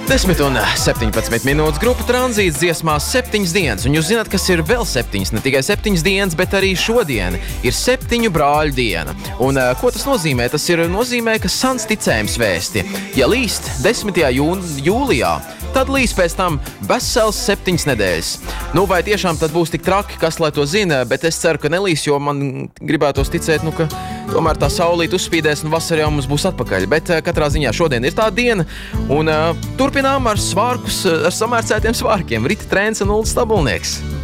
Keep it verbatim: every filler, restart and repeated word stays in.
desmit un septiņpadsmit minūtes grupa Tranzīts dziesmās septiņas dienas, un jūs zināt, kas ir vēl septiņas, ne tikai septiņas dienas, bet arī šodien ir septiņu brāļu diena. Un ko tas nozīmē? Tas ir nozīmē, ka sans ticējums vēsti. Ja līst desmitajā jūlijā, tad līs pēc tam vesels septiņas nedēļas. Nu, vai tiešām tad būs tik traki, kas lai to zina, bet es ceru, ka nelīs, jo man gribētos ticēt, nu, ka tomēr tā saulīt uzspīdēs un vasarā jau mums būs atpakaļ. Bet katrā ziņā šodien ir tā diena, un uh, turpinām ar svārkus, ar samērcētiem svārkiem. Rita Trēns un Uldis Stabulnieks.